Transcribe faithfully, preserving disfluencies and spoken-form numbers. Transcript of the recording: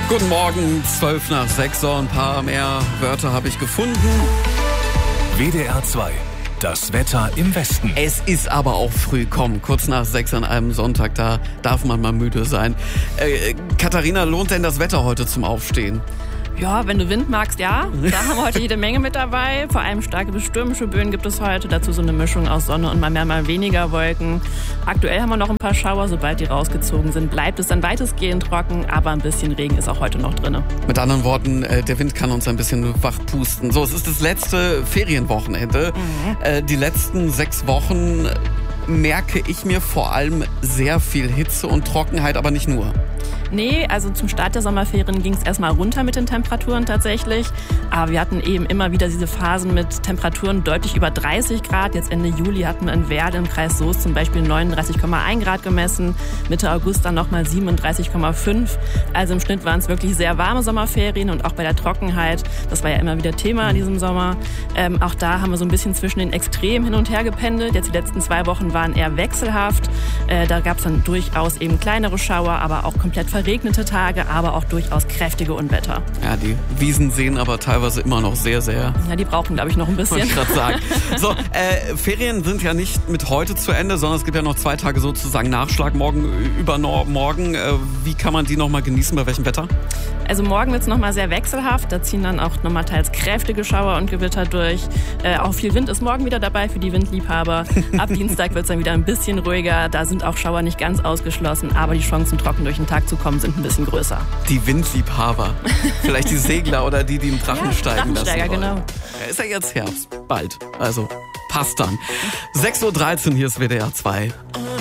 Guten Morgen, zwölf nach sechs, so ein paar mehr Wörter habe ich gefunden. W D R zwei, das Wetter im Westen. Es ist aber auch früh, komm, kurz nach sechs an einem Sonntag, da darf man mal müde sein. Äh, Katharina, lohnt denn das Wetter heute zum Aufstehen? Ja, wenn du Wind magst, ja. Da haben wir heute jede Menge mit dabei. Vor allem starke bis stürmische Böen gibt es heute. Dazu so eine Mischung aus Sonne und mal mehr, mal weniger Wolken. Aktuell haben wir noch ein paar Schauer. Sobald die rausgezogen sind, bleibt es dann weitestgehend trocken. Aber ein bisschen Regen ist auch heute noch drin. Mit anderen Worten, äh, der Wind kann uns ein bisschen wachpusten. So, es ist das letzte Ferienwochenende. Mhm. Äh, die letzten sechs Wochen merke ich mir vor allem sehr viel Hitze und Trockenheit, aber nicht nur. Nee, also zum Start der Sommerferien ging es erstmal runter mit den Temperaturen tatsächlich. Aber wir hatten eben immer wieder diese Phasen mit Temperaturen deutlich über dreißig Grad. Jetzt Ende Juli hatten wir in Werl im Kreis Soest zum Beispiel neununddreißig Komma eins Grad gemessen. Mitte August dann nochmal siebenunddreißig Komma fünf. Also im Schnitt waren es wirklich sehr warme Sommerferien und auch bei der Trockenheit. Das war ja immer wieder Thema in diesem Sommer. Ähm, auch da haben wir so ein bisschen zwischen den Extremen hin und her gependelt. Jetzt die letzten zwei Wochen waren eher wechselhaft. Äh, da gab es dann durchaus eben kleinere Schauer, aber auch komplett verregnete Tage, aber auch durchaus kräftige Unwetter. Ja, die Wiesen sehen aber teilweise immer noch sehr, sehr... Ja, die brauchen, glaube ich, noch ein bisschen. Wollte ich gerade sagen. So, äh, Ferien sind ja nicht mit heute zu Ende, sondern es gibt ja noch zwei Tage sozusagen Nachschlag, morgen, übermorgen. Äh, wie kann man die noch mal genießen, bei welchem Wetter? Also morgen wird es nochmal sehr wechselhaft. Da ziehen dann auch nochmal teils kräftige Schauer und Gewitter durch. Äh, auch viel Wind ist morgen wieder dabei für die Windliebhaber. Ab Dienstag wird es dann wieder ein bisschen ruhiger. Da sind auch Schauer nicht ganz ausgeschlossen, aber die Chancen, trocken durch den Tag zu kommen, sind ein bisschen größer. Die Windliebhaber. Vielleicht die Segler oder die, die im Drachen ja, steigen lassen wollen. Genau. Ja, ist ja jetzt Herbst. Bald. Also passt dann. sechs Uhr dreizehn, hier ist W D R zwei.